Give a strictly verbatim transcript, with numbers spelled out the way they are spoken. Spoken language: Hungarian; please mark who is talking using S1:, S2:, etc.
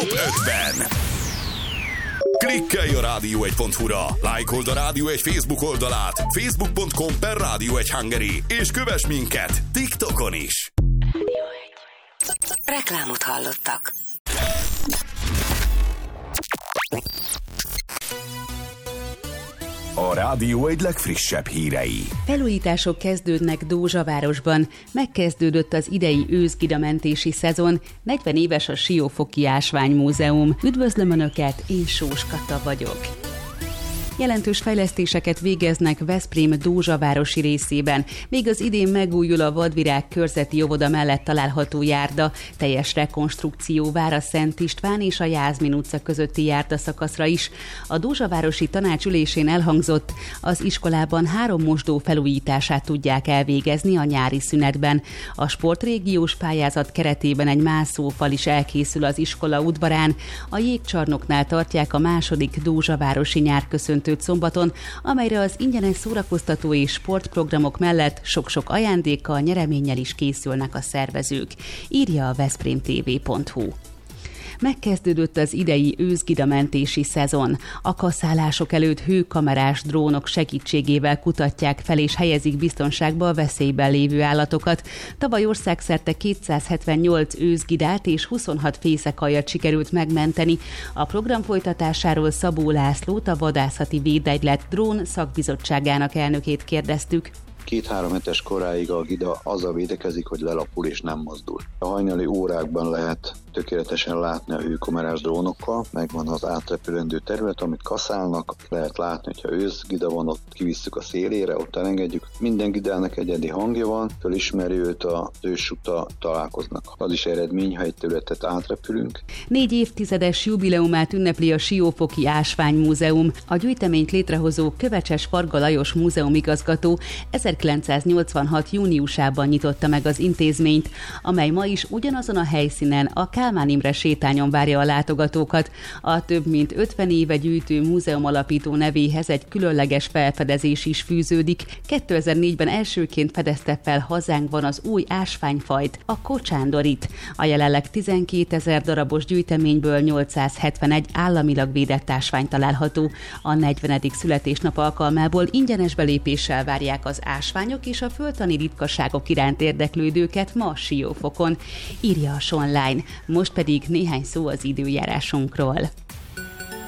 S1: ötven. Klikkelj a rádió egy pont hu-ra, lájkold a Rádió egy Facebook oldalát, facebook pont com per rádió egy hungary, és kövess minket TikTokon is.
S2: Reklámot hallottak.
S1: A Rádió egy legfrissebb hírei.
S3: Felújítások kezdődnek Dózsavárosban. Megkezdődött az idei őszgidamentési szezon. negyven éves a Siófoki Ásványmúzeum. Üdvözlöm Önöket, én Sós Kata vagyok. Jelentős fejlesztéseket végeznek Veszprém Dózsavárosi részében. Még az idén megújul a Vadvirág körzeti óvoda mellett található járda. Teljes rekonstrukció vár a Szent István és a Jászmin utca közötti járdaszakaszra is. A Dózsavárosi tanács ülésén elhangzott, az iskolában három mosdó felújítását tudják elvégezni a nyári szünetben. A sportrégiós pályázat keretében egy mászófal is elkészül az iskola udvarán. A jégcsarnoknál tartják a második Dózsavárosi nyárköszöntő szombaton, amelyre az ingyenes szórakoztató és sportprogramok mellett sok-sok ajándékkal, nyereménnyel is készülnek a szervezők, írja a veszprém té vé pont hu. Megkezdődött az idei őszgidamentési szezon. A kaszálások előtt hőkamerás drónok segítségével kutatják fel és helyezik biztonságba a veszélyben lévő állatokat. Tavaly országszerte kétszázhetvennyolc őszgidát és huszonhat fészekaljat sikerült megmenteni. A program folytatásáról Szabó Lászlót, a Vadászati Védegylet drón szakbizottságának elnökét kérdeztük.
S4: Két-három hetes koráig a gida azzal védekezik, hogy lelapul és nem mozdul. A hajnali órákban lehet tökéletesen látni a hőkamerás drónokkal, megvan az átrepülendő terület, amit kaszálnak, lehet látni, hogyha őszgida van, ott kivisszük a szélére, ott elengedjük. Minden gidának egyedi hangja van, fölismeri őt az őssuta, találkoznak. Az is eredmény, ha egy területet átrepülünk.
S3: Négy évtizedes jubileumát ünnepli a Siófoki Ásványmúzeum. A gyűjteményt létrehozó Kövecses Varga Lajos múzeumigazgató ezerkilencszáznyolcvanhat júniusában nyitotta meg az intézményt, amely ma is ugyanazon a helyszínen, a Kálmán Imre sétányon várja a látogatókat. A több mint ötven éve gyűjtő múzeum alapító nevéhez egy különleges felfedezés is fűződik. kétezer-négyben elsőként fedezte fel hazánkban az új ásványfajt, a kocsándorit. A jelenleg tizenkétezer darabos gyűjteményből nyolcszázhetvenegy államilag védett ásvány található. A negyvenedik születésnap alkalmából ingyenes belépéssel várják az ásványok és a földtani ritkaságok iránt érdeklődőket ma Siófokon, írja a Sonline. Most pedig néhány szó az időjárásunkról.